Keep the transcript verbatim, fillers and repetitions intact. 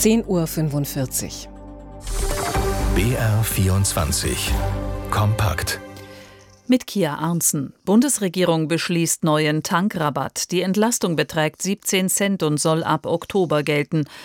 zehn Uhr fünfundvierzig. B R vierundzwanzig Kompakt. Mit Kia Arntzen. Bundesregierung beschließt neuen Tankrabatt. Die Entlastung beträgt siebzehn Cent und soll ab Oktober gelten.